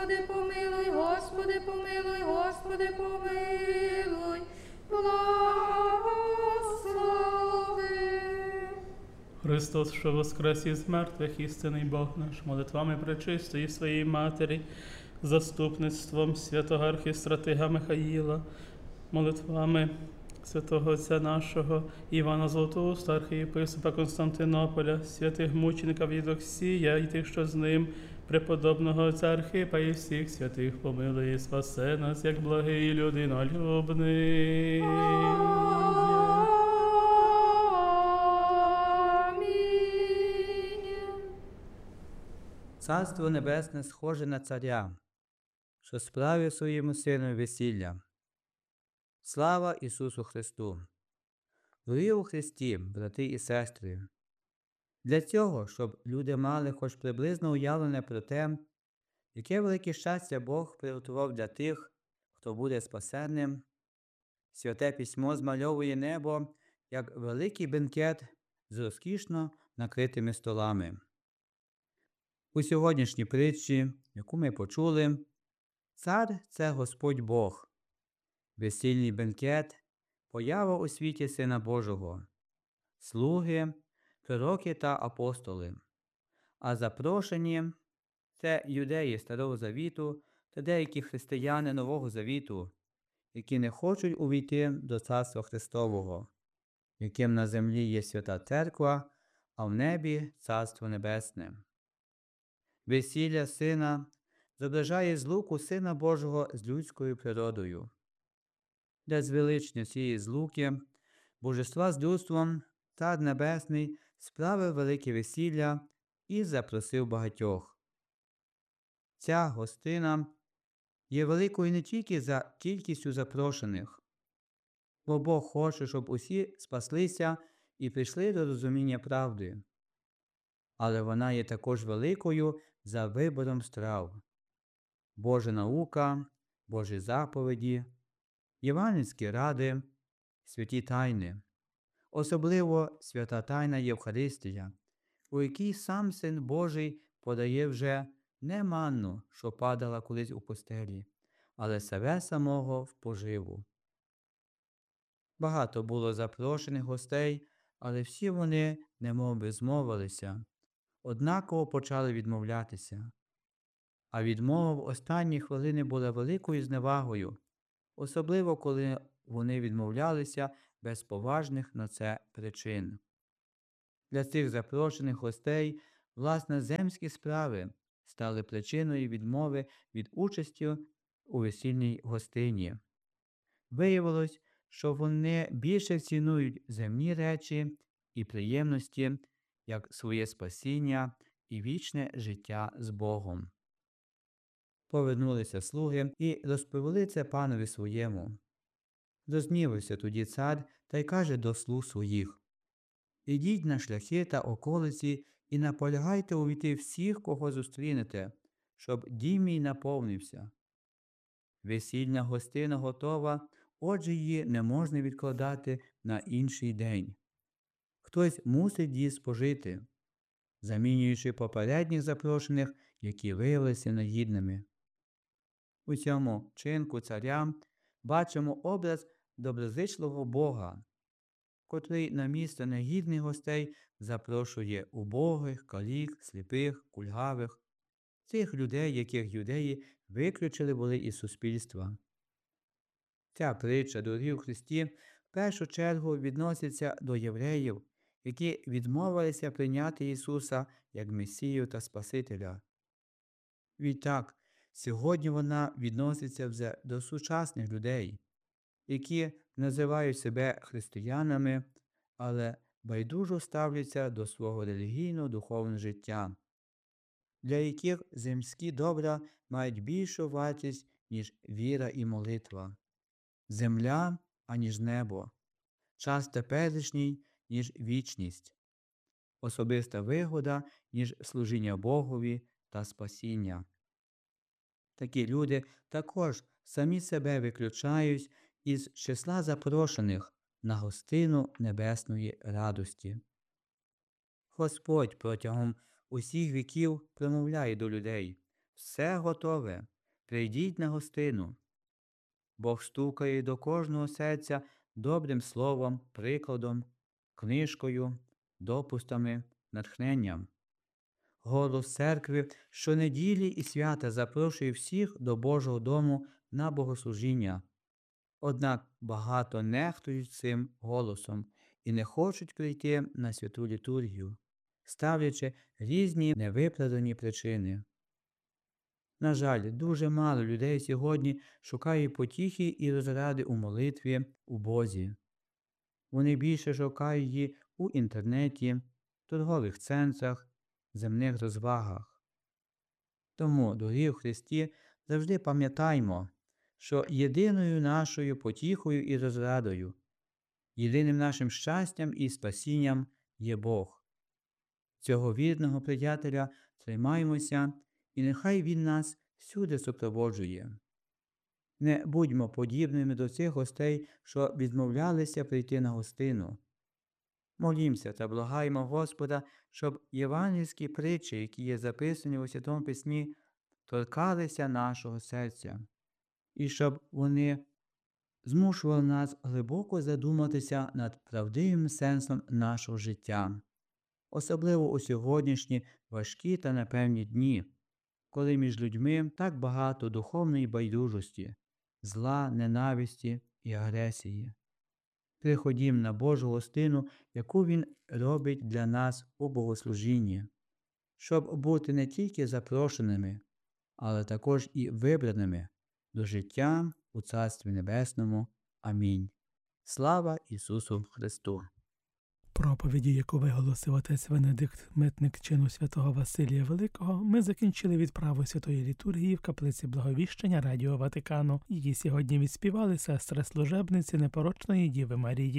Господи, помилуй, Господи, помилуй, Господи, помилуй, благослови. Христос, що воскрес із мертвих, істинний Бог наш, молитвами пречистої своєї Матері, заступництвом святого архістратига Михаїла, молитвами святого Отця нашого Івана Златоуста, архієпископа Константинополя, святих мучеників Євдоксія і тих, що з ним, преподобного отця Архипа і всіх святих помилуй і спасе нас, як благий людинолюбний. Царство Небесне схоже на царя, що справив своєму сину весілля. Слава Ісусу Христу! Дорогі у Христі, брати і сестри! Для цього, щоб люди мали хоч приблизно уявлення про те, яке велике щастя Бог приготував для тих, хто буде спасенним, Святе Письмо змальовує небо як великий бенкет з розкішно накритими столами. У сьогоднішній притчі, яку ми почули, цар – це Господь Бог, весільний бенкет – поява у світі Сина Божого, слуги, пророки та апостоли, а запрошені – це юдеї Старого Завіту та деякі християни Нового Завіту, які не хочуть увійти до Царства Христового, яким на землі є Свята Церква, а в небі – Царство Небесне. Весілля Сина зображає злуку Сина Божого з людською природою. Для звеличення цієї злуки, Божества з людством, Цар Небесний справив велике весілля і запросив багатьох. Ця гостина є великою не тільки за кількістю запрошених, бо Бог хоче, щоб усі спаслися і прийшли до розуміння правди, але вона є також великою за вибором страв. Божа наука, Божі заповіді, євангельські ради, святі тайни. Особливо свята тайна Євхаристія, у якій сам Син Божий подає вже не манну, що падала колись у пустелі, але себе самого в поживу. Багато було запрошених гостей, але всі вони немовби змовилися, однаково почали відмовлятися. А відмова в останні хвилини була великою зневагою, особливо коли вони відмовлялися без поважних на це причин. Для цих запрошених гостей, власне, земські справи стали причиною відмови від участі у весільній гостині. Виявилось, що вони більше цінують земні речі і приємності, як своє спасіння і вічне життя з Богом. Повернулися слуги і розповіли це панові своєму. Розгнівався тоді цар та й каже до слуг своїх: «Ідіть на шляхи та околиці і наполягайте увійти всіх, кого зустрінете, щоб дім мій наповнився. Весільна гостина готова, отже її не можна відкладати на інший день. Хтось мусить її спожити, замінюючи попередніх запрошених, які виявилися негідними». У цьому вчинку царя бачимо образ доброзичливого Бога, котрий на місце негідних гостей запрошує убогих, калік, сліпих, кульгавих, цих людей, яких юдеї виключили були із суспільства. Ця притча, дорогі у Христі, в першу чергу відноситься до євреїв, які відмовилися прийняти Ісуса як Месію та Спасителя. Відтак, сьогодні вона відноситься вже до сучасних людей, які називають себе християнами, але байдужо ставляться до свого релігійно-духовного життя, для яких земські добра мають більшу вартість, ніж віра і молитва, земля, аніж небо, час теперішній, ніж вічність, особиста вигода, ніж служіння Богові та спасіння. Такі люди також самі себе виключають із числа запрошених на гостину небесної радості. Господь протягом усіх віків промовляє до людей: «Все готове, прийдіть на гостину. Бог стукає до кожного серця добрим словом, прикладом, книжкою, допустами, натхненням. Голос церкви щонеділі і свята запрошує всіх до Божого дому на богослужіння. Однак багато нехтують цим голосом і не хочуть прийти на святу літургію, ставлячи різні невиправдані причини. На жаль, дуже мало людей сьогодні шукає потіхи і розради у молитві, у Бозі. Вони більше шукають її у інтернеті, торгових центрах, земних розвагах. Тому, дорогі в Христі, завжди пам'ятаймо, що єдиною нашою потіхою і розрадою, єдиним нашим щастям і спасінням є Бог. Цього вірного приятеля тримаймося, і нехай Він нас всюди супроводжує. Не будьмо подібними до цих гостей, що відмовлялися прийти на гостину. Молімося та благаємо Господа, щоб євангельські притчі, які є записані у Святому Письмі, торкалися нашого серця, і щоб вони змушували нас глибоко задуматися над правдивим сенсом нашого життя, особливо у сьогоднішні важкі та непевні дні, коли між людьми так багато духовної байдужості, зла, ненависті і агресії. Приходім на Божу гостину, яку Він робить для нас у богослужінні, щоб бути не тільки запрошеними, але також і вибраними до життя у Царстві Небесному. Амінь. Слава Ісусу Христу! Проповіді, яку виголосив отець Венедикт, митник чину святого Василія Великого, ми закінчили відправу святої літургії в каплиці Благовіщення Радіо Ватикану. Її сьогодні відспівали сестри служебниці непорочної Діви Марії.